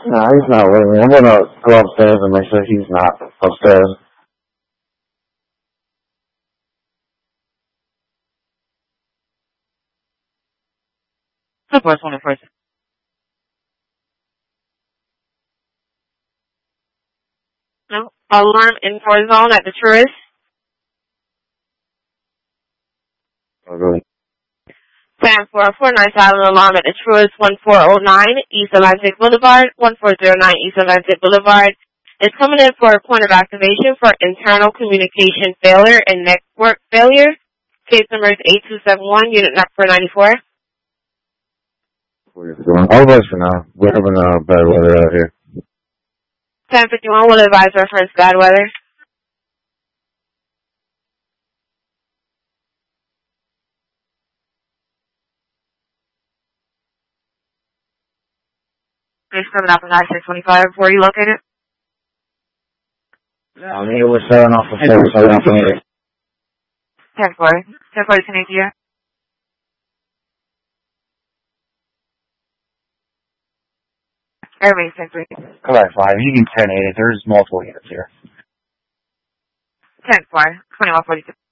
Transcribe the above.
No, he's not with me. I'm gonna go upstairs and make sure he's not upstairs. The first one first. No. Alarm in for zone at the tourist. Oh, really? Plan for a 49 silent alarm at the tourist 1409 East Atlantic Boulevard, 1409 East Atlantic Boulevard. It's coming in for a point of activation for internal communication failure and network failure. Case number is 8271, unit number 94. I'll wait for now. We're having bad weather out here. 1051 will advise reference bad weather. Case coming up at 9625. Where are you located? I'm here with 7 off the 4, 7 off the 8. 1040. 1040 connect you. Airbase 1040. Correct, 5. You can 10-8. There's multiple units here. 10-4, 2142.